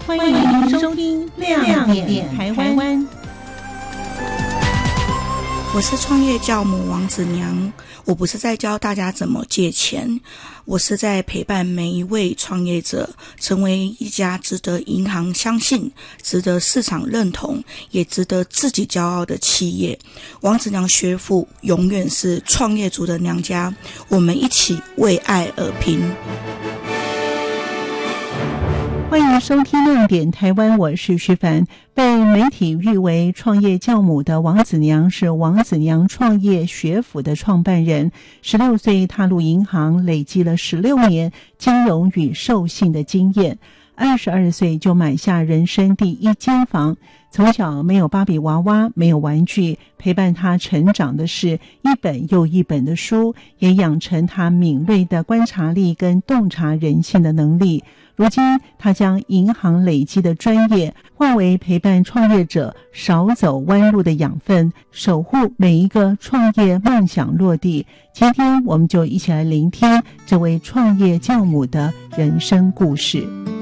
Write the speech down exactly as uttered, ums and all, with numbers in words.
欢迎收听亮点台湾。 我是创业教母王子娘，我不是在教大家怎么借钱，我是在陪伴每一位创业者成为一家值得银行相信、值得市场认同，也值得自己骄傲的企业。王子娘学府永远是创业族的娘家，我们一起为爱而拼。 欢迎收听亮点台湾，我是徐凡。被媒体誉为创业教母的王子娘是王子娘创业学府的创办人，十六岁踏入银行，累积了十六年金融与授信的经验，二十二岁就买下人生第一间房。从小没有芭比娃娃，没有玩具，陪伴他成长的是一本又一本的书，也养成他敏锐的观察力跟洞察人性的能力。如今他将银行累积的专业化为陪伴创业者少走弯路的养分，守护每一个创业梦想落地。今天我们就一起来聆听这位创业教母的人生故事。